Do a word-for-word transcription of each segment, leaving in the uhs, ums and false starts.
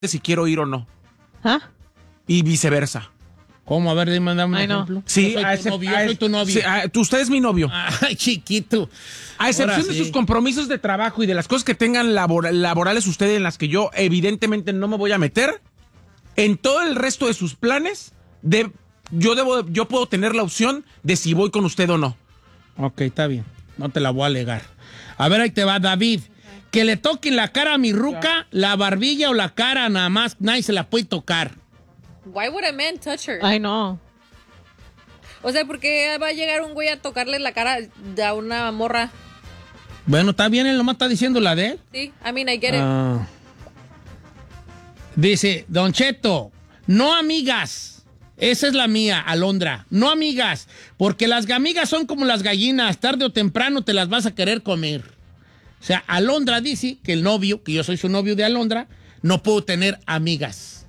si quiero ir o no. ¿Ah? Y viceversa. ¿Cómo? A ver, dime, dame un Ay, no. ejemplo. Sí, yo soy a tu ese- novio, a yo soy ese- tu novio. sí, a- tú- usted es mi novio. Ay, chiquito. A excepción Ahora de sí. sus compromisos de trabajo y de las cosas que tengan labor- laborales ustedes en las que yo evidentemente no me voy a meter, en todo el resto de sus planes, de, yo, debo, yo puedo tener la opción de si voy con usted o no. Ok, está bien. No te la voy a alegar. A ver, ahí te va, David. Que le toquen la cara a mi ruca, la barbilla o la cara nada más, nadie se la puede tocar. Why would a man touch her? Ay, no. O sea, ¿por qué va a llegar un güey a tocarle la cara a una morra? Bueno, está bien, él nomás está diciendo la de él. Sí, I mean, I get it. Ah. Dice, Don Cheto, no amigas. Esa es la mía, Alondra. No amigas, porque las amigas son como las gallinas, tarde o temprano te las vas a querer comer. O sea, Alondra dice que el novio, que yo soy su novio de Alondra, no puedo tener amigas.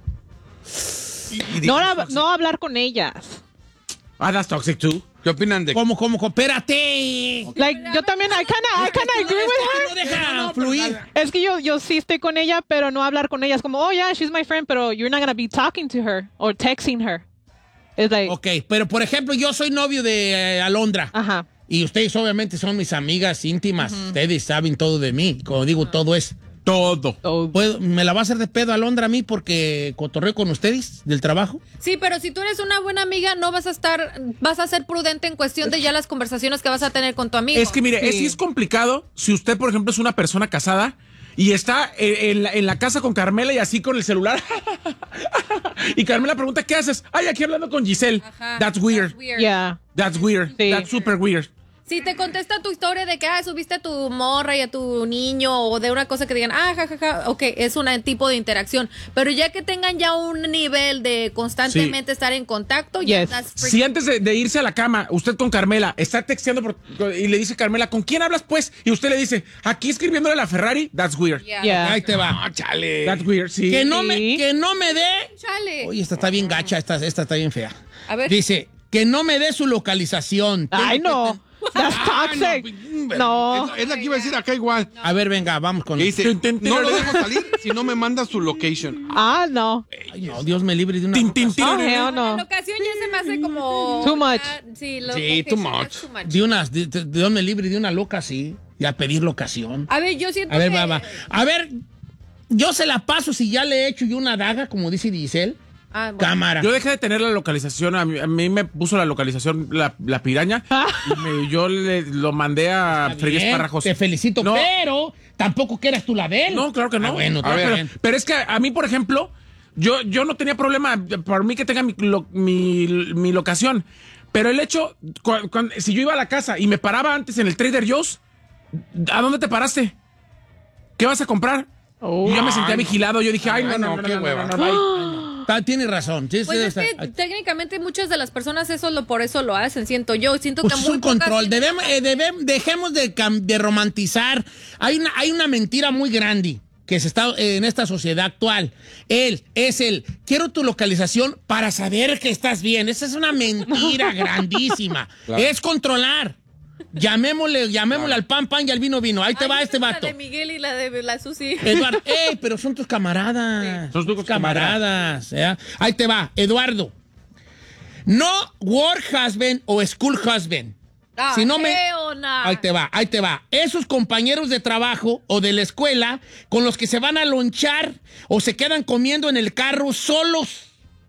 No, la- no hablar con ellas. Ah, that's toxic too. ¿Qué opinan de ¿Cómo, cómo? cómo? Espérate. Like, yo también, I kinda, I kinda agree with No her. deja fluir. Es que yo, yo sí estoy con ella, pero no hablar con ella. Es como, oh, yeah, she's my friend, pero you're not gonna be talking to her or texting her. It's like, Ok, pero por ejemplo, yo soy novio de eh, Alondra. ajá. Y ustedes obviamente son mis amigas íntimas. Ustedes saben todo de mí. Como digo, todo es. Todo. Oh. ¿Puedo- ¿Me la va a hacer de pedo Alondra a mí porque cotorreo con ustedes del trabajo? Sí, pero si tú eres una buena amiga, no vas a estar, vas a ser prudente en cuestión de ya las conversaciones que vas a tener con tu amigo. Es que mire, Sí. es, sí es complicado si usted, por ejemplo, es una persona casada y está en, en la, en la casa con Carmela y así con el celular. Y Carmela pregunta, ¿qué haces? Ay, aquí hablando con Giselle. Ajá, That's weird. Yeah. That's weird. Sí. That's super weird. Si te contesta tu historia de que ah, subiste a tu morra y a tu niño o de una cosa que digan, ah, jajaja, ok, es un tipo de interacción. Pero ya que tengan ya un nivel de constantemente estar en contacto, ya Yes. that's freaking- Si antes de, de irse a la cama, usted con Carmela está texteando por- y le dice Carmela, ¿con quién hablas pues? Y usted le dice, aquí escribiéndole a la Ferrari, that's weird. Yeah. Yeah. Ahí te va. Ah, chale. That's weird, sí. Que no, Sí. me, que no me dé. Chale. Oye, esta está bien gacha, esta, esta está bien fea. A ver. Dice, que no me dé su localización. Ay, Tengo no. That's toxic. No. Es, es la que iba a decir acá igual. que- A ver, venga, vamos con Que dice, Tin, tin, tin, no lo tin. dejo salir si no me manda su location. Ah, no. Ay, no, Dios me libre de una. Tin, tin, tin. Oh, hell La no. locación ya se me hace como... Too much. Ah, sí, lo- Sí, location too es much. too much. De unas, de, de- Dios me libre de una loca así. Y a pedir locación. A ver, yo siento A ver, que... va, va. A ver, yo se la paso si ya le he hecho yo una daga, como dice Giselle. Ah, bueno. Cámara. Yo dejé de tener la localización, a mí, a mí me puso la localización la, la piraña y me- yo le, lo mandé a Está Fregues bien, Parrajos. Te felicito, No. pero tampoco que eras tú la de él. No, claro que no. Ah, bueno, Ah, está pero, bien. pero es que a mí, por ejemplo, yo, yo no tenía problema, por mí que tenga mi, lo- mi, mi locación, pero el hecho, cu- cuan- si yo iba a la casa y me paraba antes en el Trader Joe's, ¿a dónde te paraste? ¿Qué vas a comprar? Oh. Yo ya me sentía Ay, no. vigilado, yo dije, ay, no, Ay, no, no, no, qué no, no, hueva. no, no, no. Está- Tiene razón. Sí, Pues sí, es está- que técnicamente muchas de las personas eso lo por eso lo hacen, siento yo. Siento Pues que es muy un pocas control. tienen- Debemos, eh, debem- dejemos de, cam- de romantizar. Hay una, hay una mentira muy grande que se está eh, en esta sociedad actual. Él es el, quiero tu localización para saber que estás bien. Esa es una mentira grandísima. Claro. Es controlar. Llamémosle, llamémosle al pan, pan y al vino, vino. Ahí te Ay, va esa este es vato. La de Miguel y la de la Susi. Eduardo, ¡ey! Pero son tus camaradas. Sí. Son tus camaradas. ¿eh? Ahí te va, Eduardo. No work husband o school husband. Ah, Si no me- hell nah. Ahí te va, ahí te va. Esos compañeros de trabajo o de la escuela con los que se van a lonchar o se quedan comiendo en el carro solos.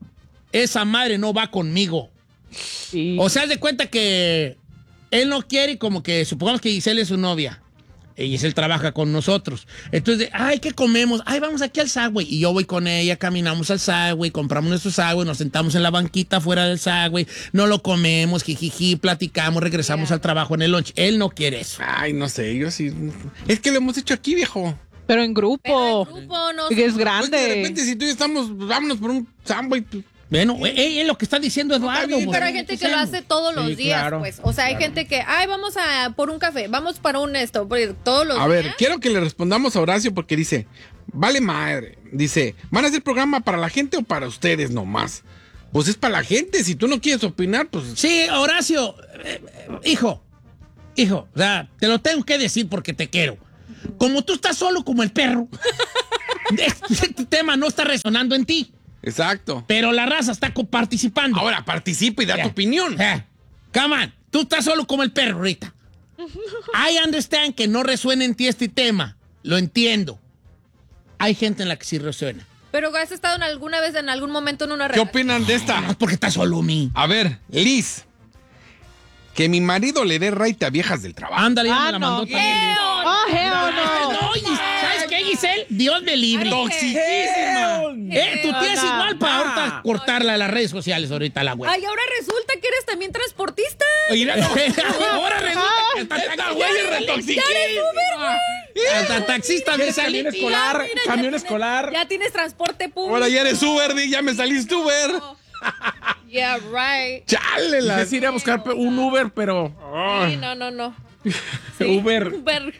Esa madre no va conmigo. Sí. O sea, haz de cuenta que él no quiere, como que supongamos que Giselle es su novia. Y Giselle trabaja con nosotros. Entonces, ay, ¿qué comemos? Ay, vamos aquí al Subway. Y yo voy con ella, caminamos al Subway, compramos nuestro Subway, nos sentamos en la banquita fuera del Subway, no lo comemos, jijiji, platicamos, regresamos al trabajo en el lunch. Él no quiere eso. Ay, no sé, yo sí. Es que lo hemos hecho aquí, viejo. Pero en grupo. Pero en grupo, no Porque sé. es grande. Pues que de repente, si tú y yo estamos, vámonos por un sandwich. pues, Bueno, eh, es lo que está diciendo Eduardo. bien, Sí, pues. pero hay gente que lo hace todos los Sí, días, claro, pues. O sea, hay gente que, ay, vamos a por un café, vamos para un esto, porque todos los A ver, días. quiero que le respondamos a Horacio porque dice, vale madre. Dice, ¿van a hacer programa para la gente o para ustedes nomás? Pues es para la gente. Si tú no quieres opinar, pues... Sí, Horacio, eh, eh, hijo, hijo, o sea, te lo tengo que decir porque te quiero. Como tú estás solo como el perro, este tema no está resonando en ti, Exacto. pero la raza está co- participando. Ahora, participa y da Eh, tu opinión. eh, Come on, tú estás solo como el perro ahorita. I understand que no resuena en ti este tema. Lo entiendo. Hay gente en la que sí resuena. Pero has estado en alguna vez, en algún momento en una ¿Qué relación. opinan de esta? No es porque estás solo, mi. A ver, Liz. Que mi marido le dé raite a viejas del trabajo. Ándale, ya Ah, me la no. mandó también. Oh, hell no. No, Gis- ¿sabes qué, Giselle? Dios me libre. ¡Toxiquísima! Eh, tú tienes no. igual para ahorita cortarla de las redes sociales ahorita la web. Ay, ahora resulta que eres también transportista. Oye, no, ahora resulta que hasta, Esta güey es retoxiquísima. hasta taxista me salí. Camión escolar, mira, ya camión tienes- escolar. Ya tienes transporte público. Ahora ya eres Uber, Di, ya me saliste Uber. Yeah, right. Chale, la. Quise ir a buscar un Uber, pero Sí, no, no, no. Uber Uber.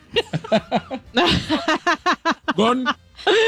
con No,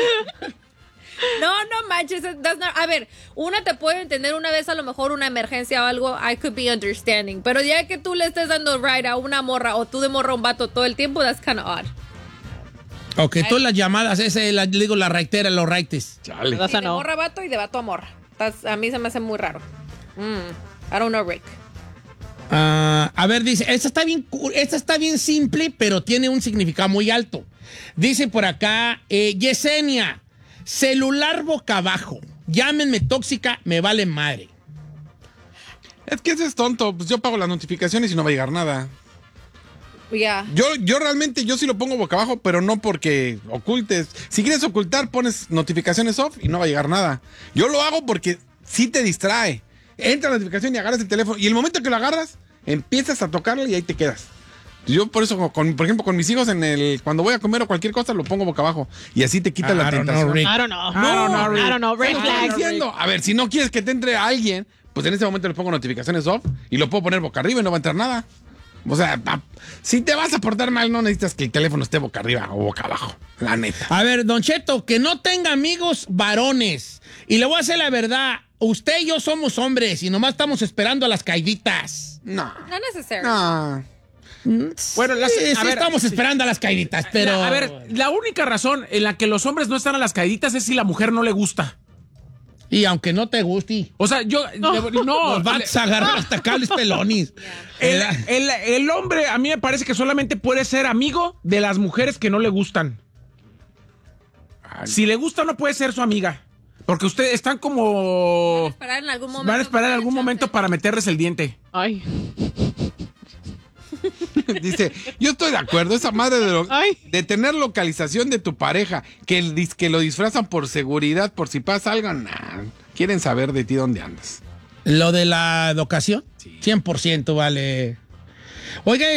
no manches. that's not- a ver, una te puede entender una vez a lo mejor una emergencia o algo, I could be understanding. Pero ya que tú le estés dando ride a una morra o tú de morra a un vato todo el tiempo, that's kind of odd. Ok, todas las llamadas, ese, la, digo, la raitera, los raites. Chale. That's Sí, a de no. morra a vato y de vato a morra. That's- a mí se me hace muy raro. Mm, I don't know, Rick. Ah, a ver, dice, esta está bien, cu- esta está bien simple, pero tiene un significado muy alto. Dice por acá, eh, Yesenia, celular boca abajo. Llámenme tóxica, me vale madre. Es que ese es tonto. Pues yo pago las notificaciones y no va a llegar nada. Ya. Yo, yo realmente, yo sí lo pongo boca abajo, pero no porque ocultes. Si quieres ocultar, pones notificaciones off y no va a llegar nada. Yo lo hago porque sí te distrae. Entra la notificación y agarras el teléfono. Y el momento que lo agarras, empiezas a tocarlo y ahí te quedas. Yo por eso, con, por ejemplo, con mis hijos, en el cuando voy a comer o cualquier cosa, lo pongo boca abajo. Y así te quita I la don't know, tentación. Rick. I don't know. I don't know, Rick. I don't know. Red Te lo estoy flag. diciendo. A ver, si no quieres que te entre alguien, pues en ese momento le pongo notificaciones off y lo puedo poner boca arriba y no va a entrar nada. O sea, pa- si te vas a portar mal, no necesitas que el teléfono esté boca arriba o boca abajo. La neta. A ver, Don Cheto, que no tenga amigos varones. Y le voy a hacer la verdad, usted y yo somos hombres y nomás estamos esperando a las caiditas. No. No necessary. No. bueno, las, Sí, a sí ver, estamos sí. esperando a las caiditas, pero... La- a ver, la única razón en la que los hombres no están a las caíditas es si la mujer no le gusta. Y aunque no te guste, O sea, yo no, nos vas a agarrar hasta cables pelonis. el, el- el hombre a mí me parece que solamente puede ser amigo de las mujeres que no le gustan. Si le gusta no puede ser su amiga, porque ustedes están como Esperar en algún momento. van a esperar en algún momento para meterles el diente. Ay. Dice, yo estoy de acuerdo, esa madre de, lo- Ay. de tener localización de tu pareja, que, el dis- que lo disfrazan por seguridad, por si pasa algo, nah, quieren saber de ti dónde andas. Lo de la educación, cien por ciento vale. Oiga,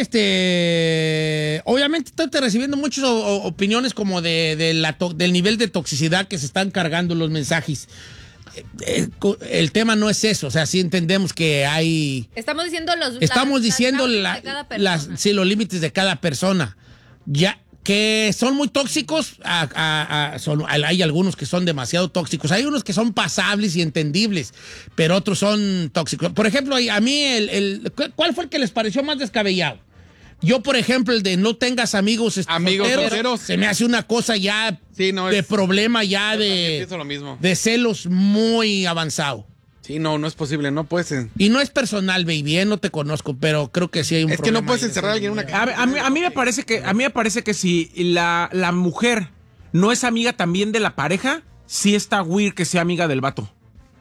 este, obviamente estoy recibiendo muchas o- o- opiniones como de, de la to- del nivel de toxicidad que se están cargando los mensajes. Eh, eh, co- El tema no es eso, o sea, sí entendemos que hay... Estamos diciendo los. Estamos las- diciendo las la- de cada persona. las, sí, los límites de cada persona. Ya que son muy tóxicos, a- a- a- son- hay algunos que son demasiado tóxicos, hay unos que son pasables y entendibles, pero otros son tóxicos. Por ejemplo, a mí, el, el- ¿cuál fue el que les pareció más descabellado? Yo, por ejemplo, el de no tengas amigos este, Amigos solteros. se me hace una cosa ya Sí, no, de es- problema, ya Yo también de, pienso lo mismo. de celos muy avanzado. Sí, no, no es posible, no puedes. en- Y no es personal, baby, eh, no te conozco, pero creo que sí hay un Es que no problema puedes ahí de encerrar a alguien en una celos. A, ver, a mí, a mí me parece que a mí me parece que si la, la mujer no es amiga también de la pareja, sí está weird que sea amiga del vato.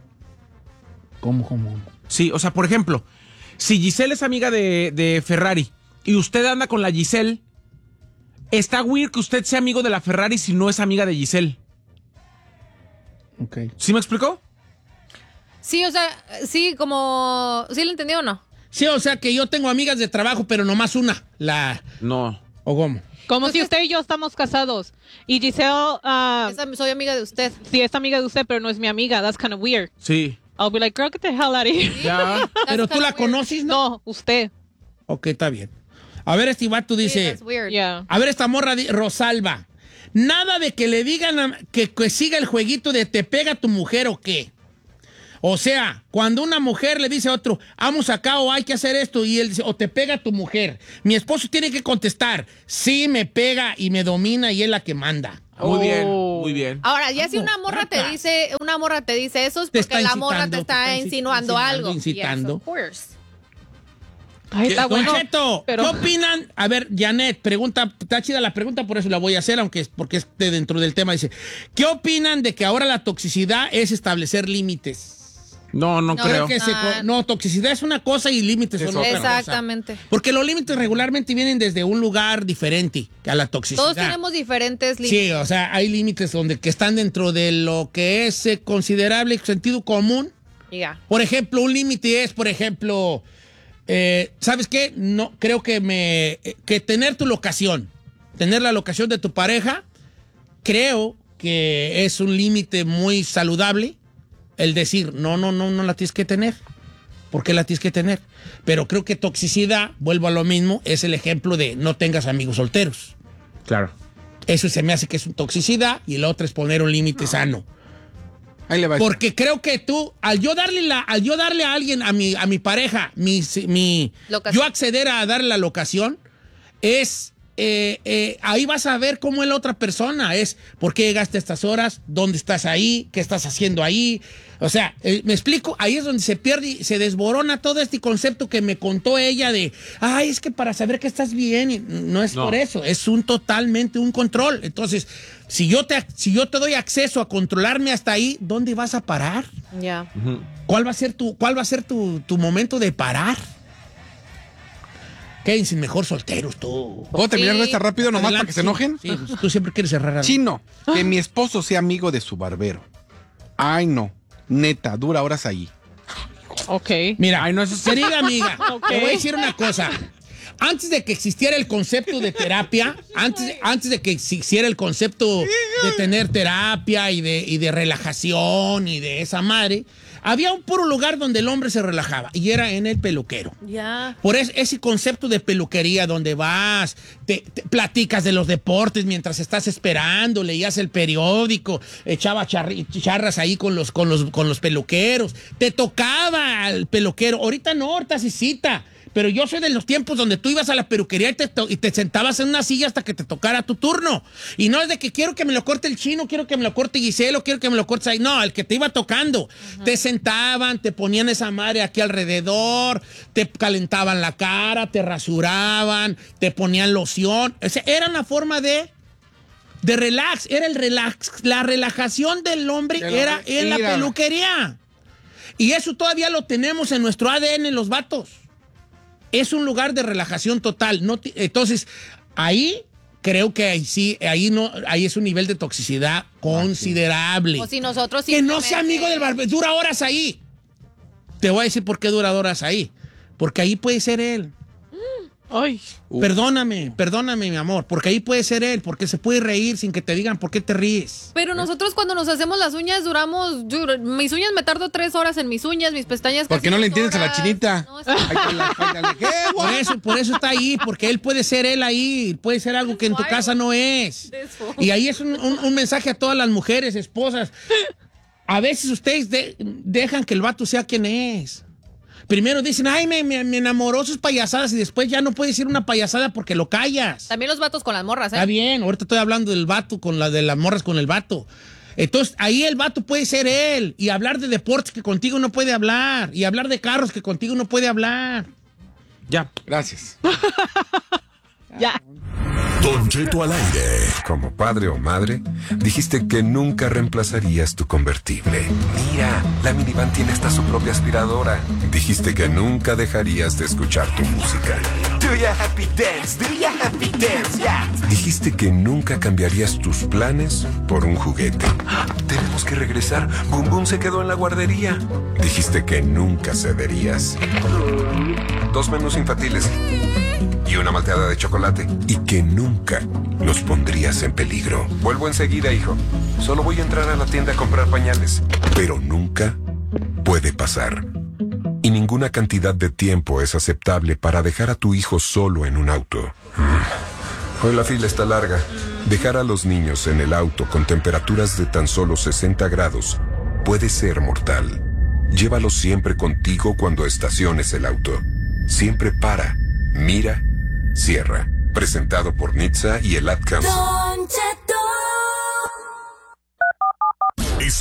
¿Cómo, cómo? Sí, o sea, por ejemplo, si Giselle es amiga de, de Ferrari y usted anda con la Giselle, está weird que usted sea amigo de la Ferrari si no es amiga de Giselle. Ok. ¿Sí me explicó? Sí, o sea, sí, como. ¿Sí lo entendió o no? Sí, o sea que yo tengo amigas de trabajo, pero nomás una. La. No. ¿O cómo? Como si usted y yo estamos casados y Giselle, ah, Esa- soy amiga de usted. sí es amiga de usted, pero no es mi amiga. That's kind of weird. Sí. I'll be like, girl, get the hell out of here. Ya. Pero That's tú la kinda weird. conoces, ¿no? No, usted. Ok, está bien. A ver, este vato Sí, dice. that's weird. Yeah. A ver, esta morra, di- Rosalba. Nada de que le digan a- que, que siga el jueguito de te pega tu mujer o qué. O sea, cuando una mujer le dice a otro, vamos acá o hay que hacer esto, y él dice, o te pega tu mujer. Mi esposo tiene que contestar, sí, me pega y me domina y es la que manda. Muy bien, Oh. muy bien. Ahora, ya si una morra te tratas. dice, una morra te dice eso es Te porque está la morra incitando, te está, te está insinuando, incitando, algo. incitando. Yes, of course. Ay, está Don bueno. Cheto, pero- ¿qué opinan? A ver, Janet, pregunta, está chida la pregunta, por eso la voy a hacer, aunque es porque es de dentro del tema. Dice, ¿qué opinan de que ahora la toxicidad es establecer límites? No, no, No, creo. Que se Ah. co- no, toxicidad es una cosa y límites son Es otra cosa. Exactamente. Porque los límites regularmente vienen desde un lugar diferente a la toxicidad. Todos tenemos diferentes límites. Sí, o sea, hay límites donde que están dentro de lo que es eh, considerable sentido común. Ya. Por ejemplo, un límite es, por ejemplo, eh, ¿sabes qué? No, creo que me eh, que tener tu locación, tener la locación de tu pareja, creo que es un límite muy saludable. El decir, no, no, no, no la tienes que tener. ¿Por qué la tienes que tener? Pero creo que toxicidad, vuelvo a lo mismo, es el ejemplo de no tengas amigos solteros. Claro. Eso se me hace que es una toxicidad y el otro es poner un límite sano. Ahí le va. Porque creo que tú, al yo darle la, al yo darle a alguien, a mi, a mi pareja, mi, mi Locación. yo acceder a darle la locación, es eh, eh, ahí vas a ver cómo es la otra persona, es por qué llegaste a estas horas, dónde estás ahí, qué estás haciendo ahí. O sea, eh, me explico, ahí es donde se pierde y se desborona todo este concepto que me contó ella de, ay, es que para saber que estás bien, y no es No. por eso, es un totalmente un control. Entonces, si yo te, si yo te doy acceso a controlarme hasta ahí, ¿dónde vas a parar? Ya. ¿Cuál va a ser tu, cuál va a ser tu, tu momento de parar? Quédense mejor solteros tú. ¿Puedo terminar Sí. de esta rápido nomás Adelante, para que se sí. enojen? Sí, pues, tú siempre quieres cerrar algo. Chino, que mi esposo sea amigo de su barbero. Ay, no. Neta, dura horas ahí. Ok. Mira, Ay, no, eso es- querida amiga, Ok. te voy a decir una cosa. Antes de que existiera el concepto de terapia, antes, antes de que existiera el concepto de tener terapia y de, y de relajación y de esa madre, había un puro lugar donde el hombre se relajaba y era en el peluquero. Ya. Por es- ese concepto de peluquería donde vas, te, te platicas de los deportes mientras estás esperando, leías el periódico, echaba charri- charras ahí con los, con, los, con los peluqueros, te tocaba al peluquero. Ahorita no, ahorita sí cita. Pero yo soy de los tiempos donde tú ibas a la peluquería y te, to- y te sentabas en una silla hasta que te tocara tu turno. Y no es de que quiero que me lo corte el Chino, quiero que me lo corte Giselo, quiero que me lo cortes ahí. No, el que te iba tocando. Te sentaban, te ponían esa madre aquí alrededor, te calentaban la cara, te rasuraban, te ponían loción. O sea, era una forma de... De relax, era el relax, la relajación del hombre De la- era en la Mira. peluquería. Y eso todavía lo tenemos en nuestro A D N, los vatos. Es un lugar de relajación total. No ti- entonces, ahí creo que ahí sí, ahí no, ahí es un nivel de toxicidad considerable. O si nosotros que no simplemente- sea amigo del barbero, dura horas ahí. Te voy a decir por qué dura horas ahí. Porque ahí puede ser él. Ay. Uh. Perdóname, perdóname, mi amor. Porque ahí puede ser él, porque se puede reír sin que te digan por qué te ríes. Pero nosotros cuando nos hacemos las uñas duramos, dur- mis uñas me tardo tres horas en mis uñas, mis pestañas ¿Por qué casi no le dos entiendes a la horas. chinita? No, está- Ay, con la- con la- ¿Qué, Por güey? eso, por eso está ahí, porque él puede ser él ahí, puede ser algo que en tu Why? casa no es. Eso. Y ahí es un, un- un mensaje a todas las mujeres, esposas. A veces ustedes de- dejan que el vato sea quien es. Primero dicen, ay, me, me, me enamoró sus payasadas y después ya no puede decir una payasada porque lo callas. También los vatos con las morras, Está ¿eh? bien, ahorita estoy hablando del vato con la de las morras con el vato. Entonces, ahí el vato puede ser él y hablar de deportes que contigo no puede hablar y hablar de carros que contigo no puede hablar. Ya. Gracias. Ya. Don Cheto al aire. Como padre o madre, dijiste que nunca reemplazarías tu convertible. Mira, la minivan tiene hasta su propia aspiradora. Dijiste que nunca dejarías de escuchar tu música. Do ya happy dance, do ya happy dance, ya. Dijiste que nunca cambiarías tus planes por un juguete. Tenemos que regresar. Boom Boom se quedó en la guardería. Dijiste que nunca cederías. Dos menús infantiles y una malteada de chocolate. Y que nunca los pondrías en peligro. Vuelvo enseguida, hijo. Solo voy a entrar a la tienda a comprar pañales. Pero nunca puede pasar. Y ninguna cantidad de tiempo es aceptable para dejar a tu hijo solo en un auto. Hoy la fila está larga. Dejar a los niños en el auto con temperaturas de tan solo sesenta grados puede ser mortal. Llévalos siempre contigo cuando estaciones el auto. Siempre para, mira, cierra. Presentado por N H T S A y el Ad Council. Don Cheto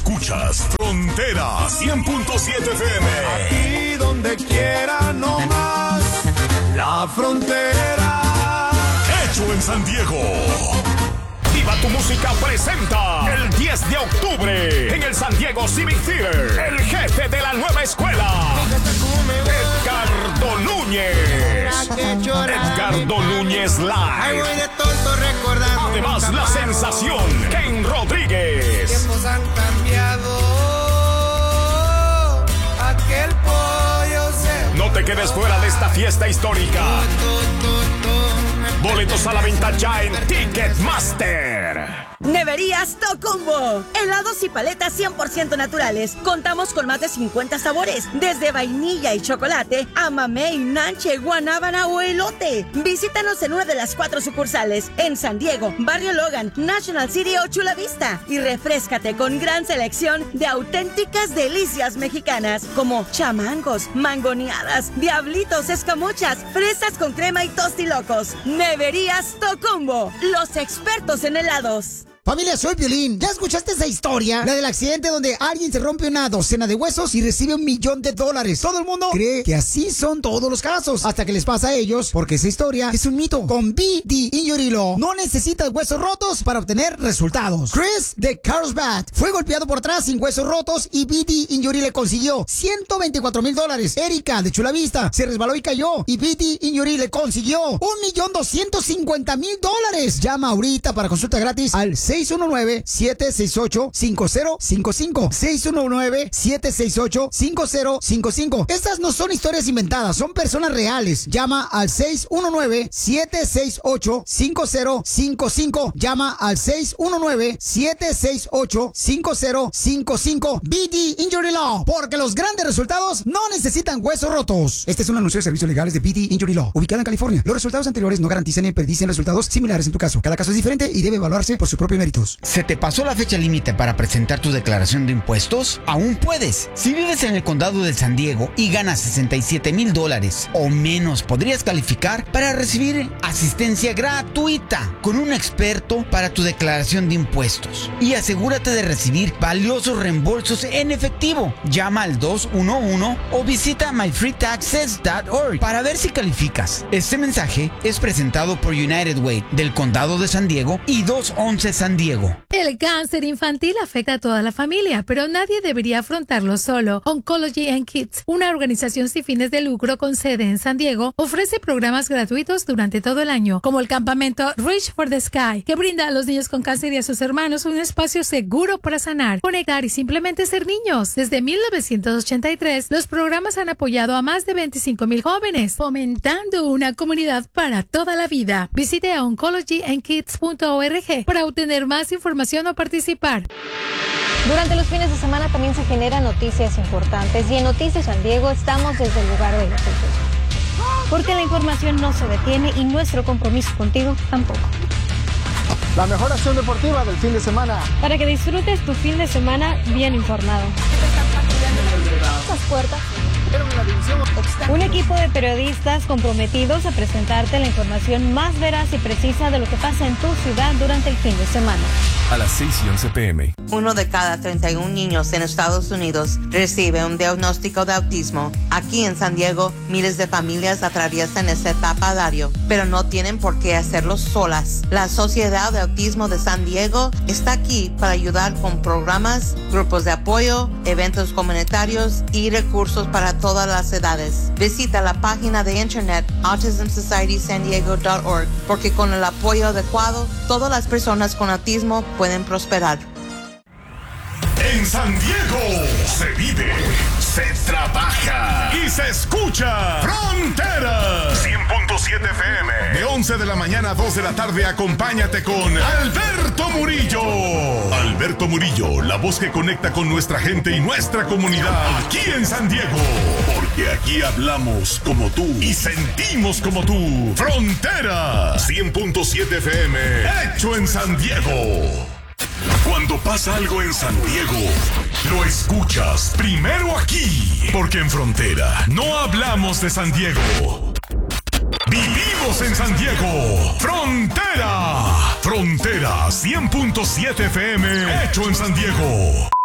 escuchas Frontera cien punto siete F M. Aquí donde quiera, no más. La frontera. Hecho en San Diego. Viva tu Música presenta el diez de octubre en el San Diego Civic Theater el jefe de la nueva escuela, Edgardo Núñez. Edgardo Núñez Live. Además, la sensación, Ken Rodríguez. Tiempos han cambiado. Aquel pollo se... No te quedes fuera de esta fiesta histórica. Boletos a la venta ya en Ticketmaster. Neverías Tocumbo. Helados y paletas cien por ciento naturales. Contamos con más de cincuenta sabores, desde vainilla y chocolate a mamey, nanche, guanábana o elote. Visítanos en una de las cuatro sucursales, en San Diego, Barrio Logan, National City o Chula Vista. Y refréscate con gran selección de auténticas delicias mexicanas, como chamangos, mangoneadas, diablitos, escamuchas, fresas con crema y tostilocos. Neverías Tocumbo, los expertos en helados. Familia, soy Piolín. ¿Ya escuchaste esa historia? La del accidente donde alguien se rompe una docena de huesos y recibe un millón de dólares. Todo el mundo cree que así son todos los casos, hasta que les pasa a ellos, porque esa historia es un mito. Con B D Injury Law, no necesitas huesos rotos para obtener resultados. Chris de Carlsbad fue golpeado por atrás sin huesos rotos y B D Injury le consiguió ciento veinticuatro mil dólares. Erika de Chula Vista se resbaló y cayó y B D Injury le consiguió un millón doscientos cincuenta mil dólares. Llama ahorita para consulta gratis al seis uno nueve, siete seis ocho, cinco cero cinco cinco. seis uno nueve, siete seis ocho, cinco cero cinco cinco. Estas no son historias inventadas, son personas reales. Llama al seis uno nueve, siete seis ocho, cinco cero cinco cinco. Llama al seis uno nueve, siete seis ocho, cinco cero cinco cinco. B D Injury Law, porque los grandes resultados no necesitan huesos rotos. Este es un anuncio de servicios legales de B D Injury Law, ubicada en California. Los resultados anteriores no garantizan ni predicen resultados similares en tu caso. Cada caso es diferente y debe evaluarse por su propio mérito. ¿Se te pasó la fecha límite para presentar tu declaración de impuestos? Aún puedes. Si vives en el condado de San Diego y ganas sesenta y siete mil dólares o menos, podrías calificar para recibir asistencia gratuita con un experto para tu declaración de impuestos. Y asegúrate de recibir valiosos reembolsos en efectivo. Llama al dos uno uno o visita my free taxes punto org para ver si calificas. Este mensaje es presentado por United Way del condado de San Diego y dos once San Diego. El cáncer infantil afecta a toda la familia, pero nadie debería afrontarlo solo. Oncology and Kids, una organización sin fines de lucro con sede en San Diego, ofrece programas gratuitos durante todo el año, como el campamento Reach for the Sky, que brinda a los niños con cáncer y a sus hermanos un espacio seguro para sanar, conectar y simplemente ser niños. Desde mil novecientos ochenta y tres, los programas han apoyado a más de veinticinco mil jóvenes, fomentando una comunidad para toda la vida. Visite a oncology and kids punto org para obtener más información o participar. Durante los fines de semana también se generan noticias importantes y en Noticias San Diego estamos desde el lugar de los hechos. Porque la información no se detiene y nuestro compromiso contigo tampoco. La mejor acción deportiva del fin de semana. Para que disfrutes tu fin de semana bien informado. Las puertas. Un equipo de periodistas comprometidos a presentarte la información más veraz y precisa de lo que pasa en tu ciudad durante el fin de semana. A las seis y once p m Uno de cada treinta y un niños en Estados Unidos recibe un diagnóstico de autismo. Aquí en San Diego, miles de familias atraviesan esta etapa a diario, pero no tienen por qué hacerlo solas. La Sociedad de Autismo de San Diego está aquí para ayudar con programas, grupos de apoyo, eventos comunitarios y recursos para todas las edades. Visita la página de internet autism society san diego punto org porque con el apoyo adecuado, todas las personas con autismo pueden prosperar. En San Diego se vive, se trabaja y se escucha Frontera cien punto siete F M. De once de la mañana a dos de la tarde, acompáñate con Alberto Murillo. Alberto Murillo, la voz que conecta con nuestra gente y nuestra comunidad aquí en San Diego. Porque aquí hablamos como tú y sentimos como tú. Frontera cien punto siete F M, hecho en San Diego. Cuando pasa algo en San Diego, lo escuchas primero aquí, porque en Frontera no hablamos de San Diego. Vivimos en San Diego. Frontera. Frontera cien punto siete F M, hecho en San Diego.